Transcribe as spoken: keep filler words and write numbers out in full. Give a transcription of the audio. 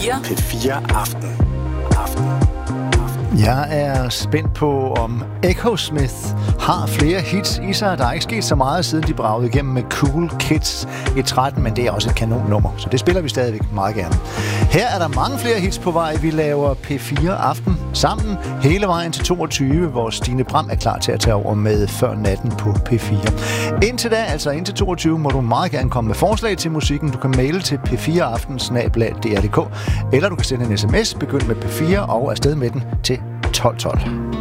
fire. P fire Aften. Aften. Jeg er spændt på, om Echo Smith har flere hits i sig. Der er ikke sket så meget, siden de bragede igennem med Cool Kids i tretten, men det er også et kanonnummer, så det spiller vi stadigvæk meget gerne. Her er der mange flere hits på vej. Vi laver P fire Aften sammen hele vejen til toogtyve, hvor Stine Bram er klar til at tage over med Før Natten på P fire. Indtil da, altså indtil toogtyve, må du meget gerne komme med forslag til musikken. Du kan maile til p fire aften snabel-a d r punktum d k, eller du kan sende en sms, begynd med P fire og afsted med den til tolv tolv.